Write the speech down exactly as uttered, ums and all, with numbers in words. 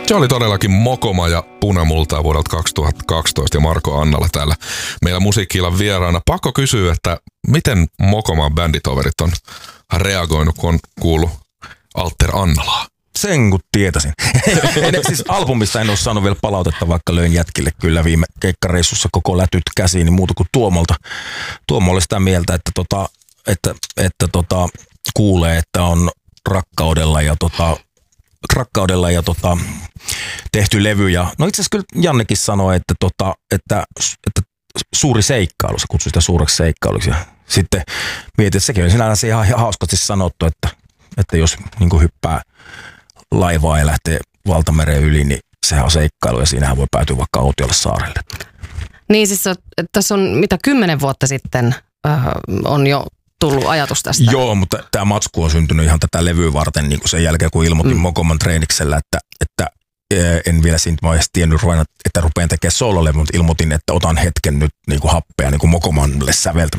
Se oli todellakin Mokoma ja Punamultaa vuodelta kaksituhattakaksitoista ja Marko Annala täällä meillä Musiikki-illan vieraana. Pakko kysyä, että miten Mokoman bänditoverit on reagoinut, kun on kuullut Alter Annalaa? Sen kun tietäisin. en, siis albumista en ole saanut vielä palautetta, vaikka löin jätkille kyllä viime keikkareissussa koko lätyt käsiin, niin muuta kuin Tuomolta. Tuomo oli sitä mieltä, että, tota, että, että tota, kuulee, että on rakkaudella ja, tota, rakkaudella ja tota, tehty levy. Ja, no itse asiassa kyllä Jannekin sanoi, että, tota, että, että suuri seikkailu, se kutsui sitä suureksi seikkailuksi. Ja sitten mietin, että sekin on sinänsä ihan hauskasti sanottu, että, että jos niin kuin hyppää laivaa ja lähtee valtamereen yli, niin sehän on seikkailu ja siinähän voi päätyä vaikka autiolle saarelle. Niin siis tässä on mitä kymmenen vuotta sitten äh, on jo tullut ajatus tästä. Joo, mutta tämä matsku on syntynyt ihan tätä levyä varten niin kuin sen jälkeen, kun ilmoitin mm. Mokoman treeniksellä, että, että en vielä siinä vaiheessa tiennyt ruveta, että rupean tekemään soololevy, mutta ilmoitin, että otan hetken nyt niin kuin happea niin kuin Mokomanille säveltämään.